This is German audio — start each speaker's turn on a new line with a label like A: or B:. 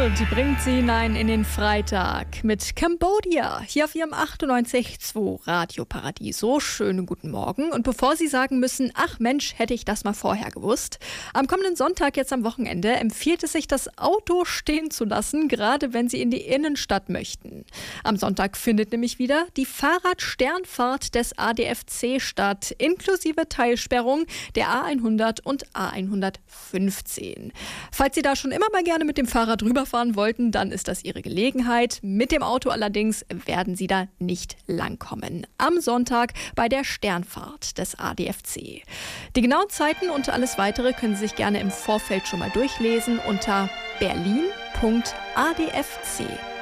A: World bringt sie hinein in den Freitag mit Cambodia hier auf ihrem 98.2 Radio Paradiso. Schönen guten Morgen. Und bevor Sie sagen müssen, ach Mensch, hätte ich das mal vorher gewusst. Am kommenden Sonntag, jetzt am Wochenende, empfiehlt es sich, das Auto stehen zu lassen, gerade wenn Sie in die Innenstadt möchten. Am Sonntag findet nämlich wieder die Fahrradsternfahrt des ADFC statt, inklusive Teilsperrung der A100 und A115. Falls Sie da schon immer mal gerne mit dem Fahrrad rüberfahren wollten, dann ist das Ihre Gelegenheit. Mit dem Auto allerdings werden Sie da nicht langkommen. Am Sonntag bei der Sternfahrt des ADFC. Die genauen Zeiten und alles weitere können Sie sich gerne im Vorfeld schon mal durchlesen unter berlin.adfc.de.